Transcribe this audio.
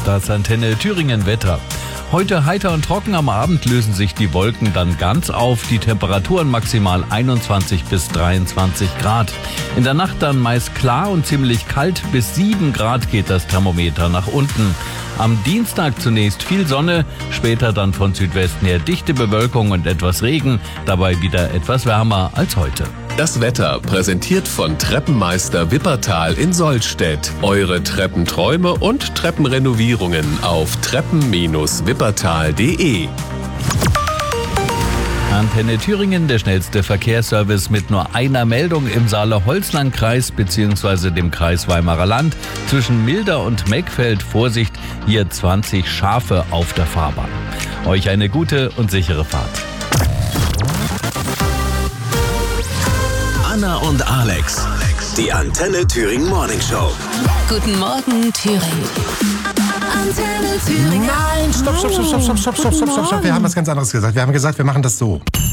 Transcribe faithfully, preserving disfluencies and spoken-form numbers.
Das Antenne Thüringen Wetter. Heute heiter und trocken, am Abend lösen sich die Wolken dann ganz auf. Die Temperaturen maximal einundzwanzig bis dreiundzwanzig Grad. In der Nacht dann meist klar und ziemlich kalt. Bis sieben Grad geht das Thermometer nach unten. Am Dienstag zunächst viel Sonne, später dann von Südwesten her dichte Bewölkung und etwas Regen. Dabei wieder etwas wärmer als heute. Das Wetter präsentiert von Treppenmeister Wippertal in Sollstedt. Eure Treppenträume und Treppenrenovierungen auf treppen Bindestrich wippertal punkt de. Antenne Thüringen, der schnellste Verkehrsservice mit nur einer Meldung im Saale-Holzland-Kreis bzw. dem Kreis Weimarer Land. Zwischen Milder und Meckfeld, Vorsicht, hier zwanzig Schafe auf der Fahrbahn. Euch eine gute und sichere Fahrt. Anna und Alex, die Antenne Thüringen Morning Show. Guten Morgen, Thüringen. Antenne Thüringen. Nein, stopp, stopp, stopp, stopp, stopp, stopp, stopp, stopp, stopp. Wir haben was ganz anderes gesagt. Wir haben gesagt, wir machen das so.